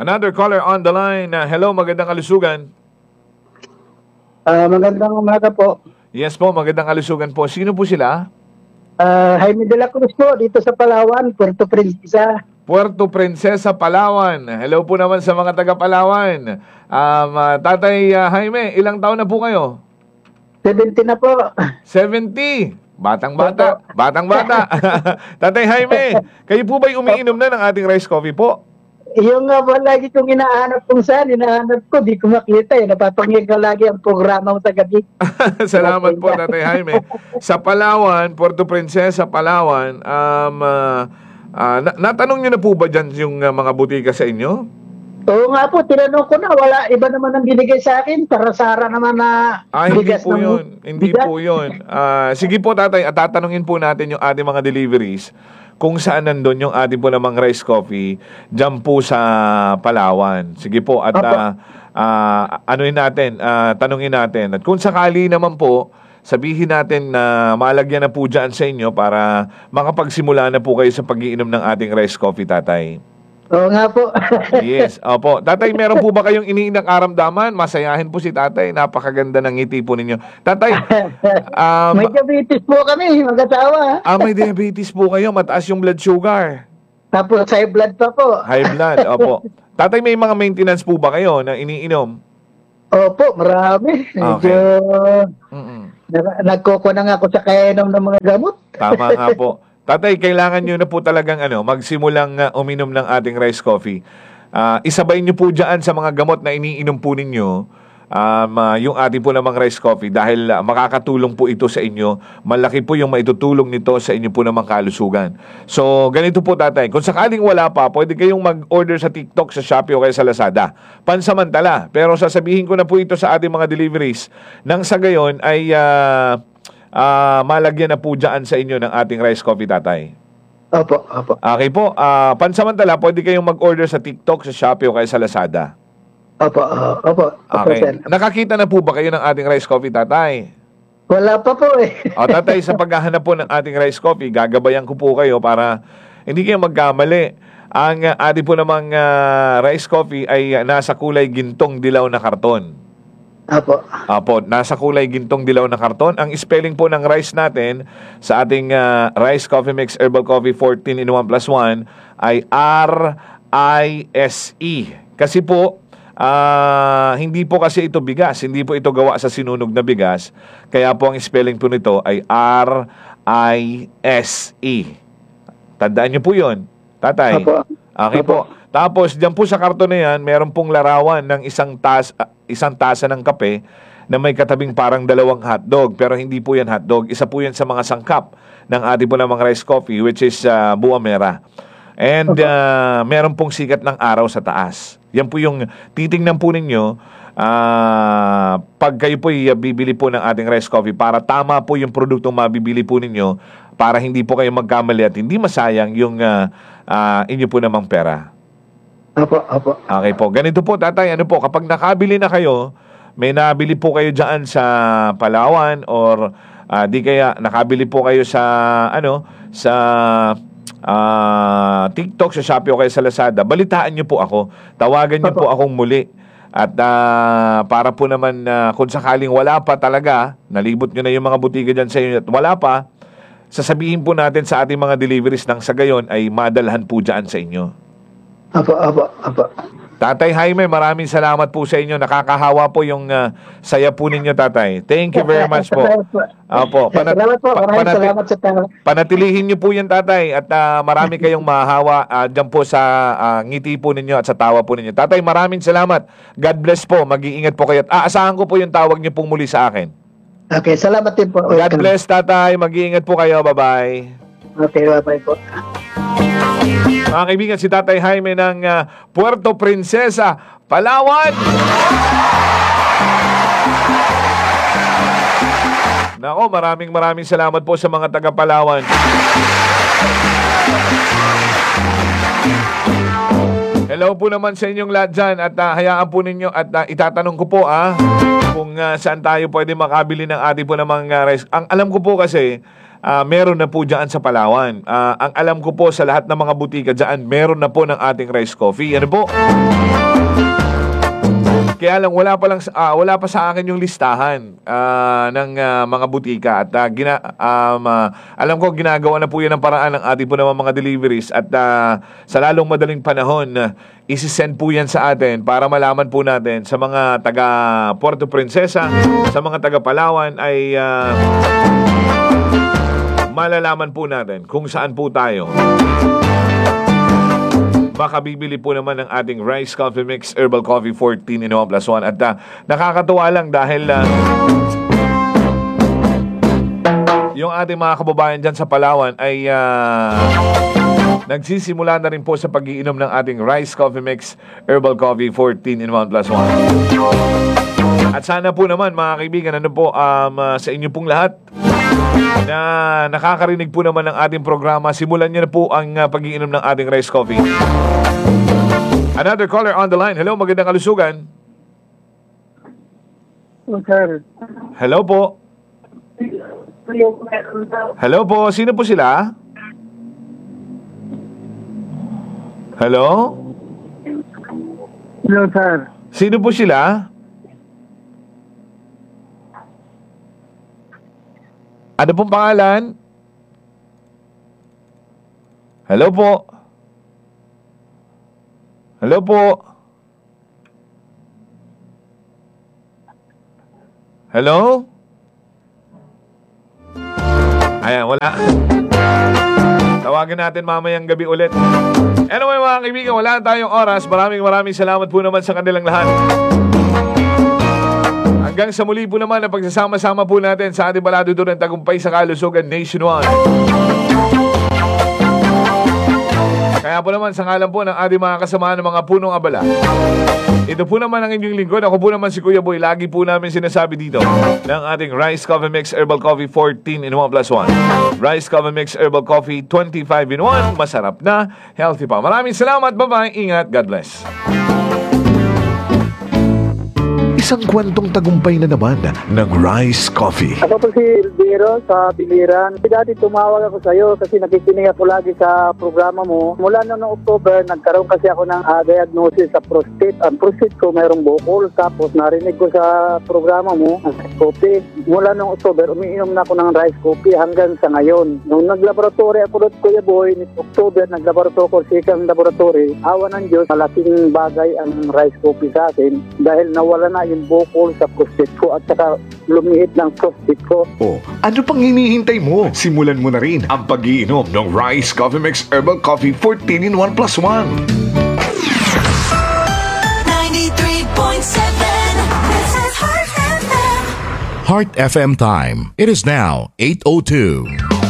Another caller on the line. Hello, magandang kalusugan. Magandang umaga po. Yes po, magandang kalusugan po. Sino po sila? Jaime de la Cruz po, dito sa Palawan, Puerto Princesa. Puerto Princesa, Palawan. Hello po naman sa mga taga Palawan. Tatay Jaime, ilang taon na po kayo? 70 na po. 70. Batang-bata. Batang-bata. Tatay Jaime, kayo po ba'y umiinom na ng ating rice coffee po? Yung nga po lagi kong hinahanap kung saan, hinahanap ko, di ko makita eh. Napapangin ko lagi ang programa mo sa gabi. Salamat po, Tatay Jaime. Sa Palawan, Puerto Princesa, Palawan, natanong nyo na po ba dyan yung mga butika sa inyo? Oo nga po, tinanong ko na, wala, iba naman ang binigay sa akin, para Sara naman na Hindi bigas po ng yun. Hindi bigas. po yun. Sige po, Tatay, at tatanungin po natin yung ating mga deliveries kung saan nandun yung ating po namang rice coffee dyan po sa Palawan. Sige po, at anuin natin, tanungin natin. At kung sakali naman po, sabihin natin na malagyan na po dyan sa inyo para makapagsimula na po kayo sa pag-iinom ng ating rice coffee, Tatay. Oo nga po. Yes, opo. Tatay, meron po ba kayong iniindang karamdaman? Masayahin po si Tatay. Napakaganda ng ngiti po ninyo. Tatay, May diabetes po kami, mag-asawa. may diabetes po kayo. Mataas yung blood sugar. Tapos high blood pa po. High blood, opo. Tatay, may mga maintenance po ba kayo na iniinom? Opo, marami. Medyo nagkoko na nga ako sa kainom ng mga gamot. Tama nga po. Tatay, kailangan nyo na po talagang magsimulang uminom ng ating rice coffee. Isabay nyo po dyan sa mga gamot na iniinom po ninyo yung ating po namang rice coffee dahil makakatulong po ito sa inyo. Malaki po yung maitutulong nito sa inyo po namang kalusugan. So, ganito po, Tatay. Kung sakaling wala pa, pwede kayong mag-order sa TikTok, sa Shopee o kaya sa Lazada. Pansamantala. Pero sasabihin ko na po ito sa ating mga deliveries. Nang sa gayon ay malagyan na po dyan sa inyo ng ating rice coffee, Tatay. Opo, opo. Okay po. Pansamantala, pwede kayong mag-order sa TikTok, sa Shopee o kaya sa Lazada. Opo, opo. Okay. Sir. Nakakita na po ba kayo ng ating rice coffee, Tatay? Wala pa po eh. O, Tatay, sa paghahanap po ng ating rice coffee, gagabayan ko po kayo para hindi kayo magkamali. Ang ating po namang rice coffee ay nasa kulay gintong dilaw na karton. Opo. Apo, nasa kulay gintong dilaw na karton. Ang spelling po ng rice natin sa ating Rice Coffee Mix Herbal Coffee 14 in 1 plus 1 ay R-I-S-E. Kasi po, hindi po kasi ito bigas. Hindi po ito gawa sa sinunog na bigas. Kaya po ang spelling po nito ay R-I-S-E. Tandaan niyo po yun, Tatay. Opo. Okay po. Tapos, diyan po sa karton na yan, meron pong larawan ng isang tasa ng kape na may katabing parang dalawang hotdog. Pero hindi po yan hotdog. Isa po yan sa mga sangkap ng ating po namang rice coffee, which is buwamera. And meron pong sikat ng araw sa taas. Yan po yung titingnan po ninyo pag kayo po bibili po ng ating rice coffee para tama po yung produktong mabibili po ninyo para hindi po kayo magkamali at hindi masayang yung inyo po namang pera. Opo, opo. Okay po. Ganito po, Tatay. Ano po, kapag nakabili na kayo, may nabili po kayo dyan sa Palawan or di kaya nakabili po kayo sa TikTok, sa Shopee o kaya sa Lazada, balitaan nyo po ako. Tawagan nyo po akong muli. At para po naman kung sakaling wala pa talaga, nalibot nyo na yung mga butika dyan sa inyo at wala pa, sasabihin po natin sa ating mga deliveries nang sa gayon ay madalhan po dyan sa inyo. Opo, opo, opo. Tatay Jaime, maraming salamat po sa inyo. Nakakahawa po yung saya po ninyo, Tatay. Thank you very much po. Opo. Salamat po. Maraming salamat sa tao. Panatilihin niyo po yan, Tatay. At marami kayong mahawa dyan po sa ngiti po ninyo at sa tawa po ninyo. Tatay, maraming salamat. God bless po. Mag-iingat po kayo. At aasahan ko po yung tawag niyo pong muli sa akin. Okay, salamat din po. God bless, Tatay. Mag-iingat po kayo. Bye-bye. Okay, bye-bye po. Mga kaibigan, si Tatay Jaime ng Puerto Princesa, Palawan. Nako, maraming salamat po sa mga taga Palawan. Hello po naman sa inyong lahat dyan at hayaan po ninyo at itatanong ko po kung saan tayo pwede makabili ng ating po namang rice. Ang alam ko po kasi meron na po dyan sa Palawan. Ang alam ko po sa lahat ng mga butika dyan, meron na po ng ating rice coffee. Ano po? Kaya lang wala pa sa akin yung listahan ng mga butika at alam ko ginagawa na po yan ng paraan ng ating po naman mga deliveries at sa lalong madaling panahon isi-send po yan sa atin para malaman po natin sa mga taga Puerto Princesa, sa mga taga Palawan ay malalaman po natin kung saan po tayo makabibili po naman ng ating Rice Coffee Mix Herbal Coffee 14 in 1 plus 1. At nakakatuwa lang dahil yung ating mga kababayan dyan sa Palawan ay nagsisimula na rin po sa pag-iinom ng ating Rice Coffee Mix Herbal Coffee 14 in 1 plus 1. At sana po naman mga kaibigan, sa inyo pong lahat na nakakarinig po naman ng ating programa, simulan niyo na po ang pag-iinom ng ating rice coffee. Another caller on the line. Hello, magandang kalusugan. Sir. Hello po. Hello po, sino po sila? Hello? Hello, sir. Sino po sila? Ano pong pangalan? Hello po. Hello po. Hello? Ayan, wala. Tawagin natin mamayang gabi ulit. Anyway mga kaibigan, wala tayong oras. Maraming salamat po naman sa kanilang lahat. Hanggang sa muli po naman ang pagsasama-sama po natin sa ating balado doon ng tagumpay sa kalusugan nationwide. Kaya po naman sa ngalan po ng ating mga kasamahan ng mga punong abala. Ito po naman ang inyong lingkod. Ako po naman si Kuya Boy. Lagi po namin sinasabi dito ng ating Rice Coffee Mix Herbal Coffee 14 in 1 plus 1. Rice Coffee Mix Herbal Coffee 25 in 1. Masarap na, healthy pa. Maraming salamat. Bye-bye. Ingat. God bless. Isang kwentong tagumpay na naman ng Rice Coffee. Ako po si Elviro sa Biliran. Dati tumawag ako sa iyo kasi nakikinig ako lagi sa programa mo. Mula noong October, nagkaroon kasi ako ng diagnosis sa prostate. Ang prostate ko mayroong bukol. Tapos narinig ko sa programa mo, ang rice coffee. Mula noong October, umiinom na ako ng rice coffee hanggang sa ngayon. Nung naglaboratory ako doon, Kuya Boy, October, naglaboratory ko sa isang laboratory. Awa ng Diyos, malaking bagay ang rice coffee sa akin dahil nawala na yung bukol sa prostate ko at saka lumiit ng prostate ko. Oh, ano pang hinihintay mo? Simulan mo na rin ang pag-iinom ng Rice Coffee Mix Herbal Coffee 14 in 1 plus 1. 93.7 This is Heart FM. Heart FM time. It is now 8:02.